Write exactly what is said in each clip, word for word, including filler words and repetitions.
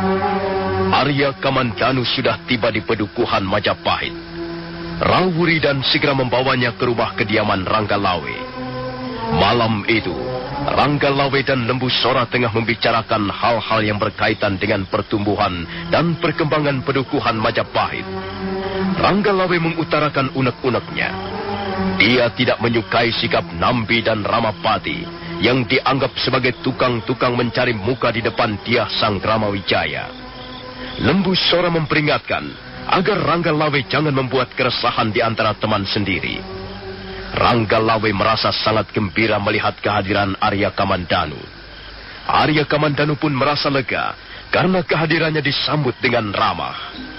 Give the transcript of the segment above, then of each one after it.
Arya Kamandanu sudah tiba di pedukuhan Majapahit. Rawuridan segera membawanya ke rumah kediaman Ranggalawe. Malam itu, Ranggalawe dan Lembu Sora tengah membicarakan hal-hal yang berkaitan dengan pertumbuhan dan perkembangan pedukuhan Majapahit. Ranggalawe mengutarakan unek-uneknya. Dia tidak menyukai sikap Nambi dan Ramapati yang dianggap sebagai tukang-tukang mencari muka di depan Dyah Sang Ramawijaya. Lembu Sora memperingatkan agar Ranggalawe jangan membuat keresahan di antara teman sendiri. Ranggalawe merasa sangat gembira melihat kehadiran Arya Kamandanu. Arya Kamandanu pun merasa lega karena kehadirannya disambut dengan ramah.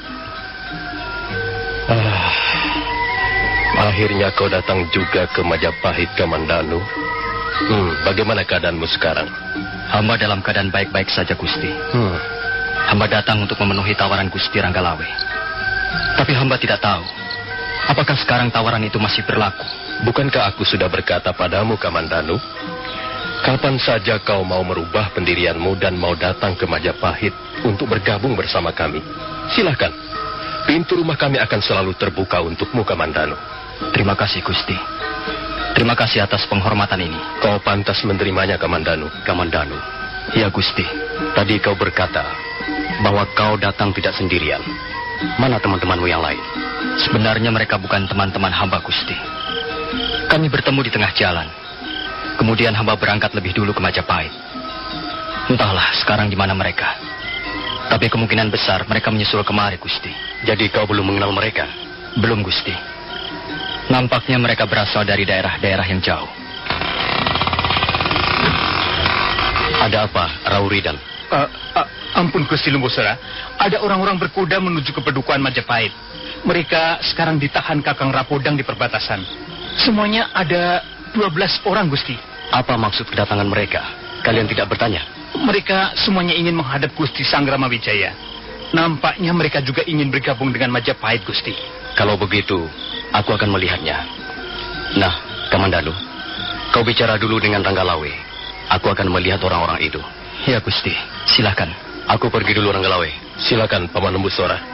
Ah, akhirnya kau datang juga ke Majapahit, Kamandanu. Hmm, bagaimana keadaanmu sekarang? Hamba dalam keadaan baik-baik saja, Gusti. Hmm. Hamba datang untuk memenuhi tawaran Gusti Ranggalawe. Tapi hamba tidak tahu, apakah sekarang tawaran itu masih berlaku? Bukankah aku sudah berkata padamu, Kamandanu? Kapan saja kau mau merubah pendirianmu dan mau datang ke Majapahit untuk bergabung bersama kami, silakan. Pintu rumah kami akan selalu terbuka untukmu, Kamandanu. Terima kasih, Gusti. Terima kasih atas penghormatan ini. Kau pantas menerimanya, Kamandanu. Kamandanu. Ya, Gusti. Tadi kau berkata bahwa kau datang tidak sendirian. Mana teman-temanmu yang lain? Sebenarnya mereka bukan teman-teman hamba, Gusti. Kami bertemu di tengah jalan. Kemudian hamba berangkat lebih dulu ke Majapahit. Entahlah sekarang di mana mereka. Tapi kemungkinan besar mereka menyusul kemari, Gusti. Jadi kau belum mengenal mereka? Belum, Gusti. Nampaknya mereka berasal dari daerah-daerah yang jauh. Ada apa, Rawuridan? Uh, uh, ampun, Gusti Lembu Sora. Ada orang-orang berkuda menuju ke pedukuhan Majapahit. Mereka sekarang ditahan Kakang Rapodang di perbatasan. Semuanya ada dua belas orang, Gusti. Apa maksud kedatangan mereka? Kalian tidak bertanya? Mereka semuanya ingin menghadap Gusti Sang Ramawijaya. Nampaknya mereka juga ingin bergabung dengan Majapahit, Gusti. Kalau begitu, aku akan melihatnya. Nah, Kamandanu, kau bicara dulu dengan Ranggalawe. Aku akan melihat orang-orang itu. Ya, Gusti. Silakan. Aku pergi dulu, Ranggalawe. Silakan, Paman Lembu Sora.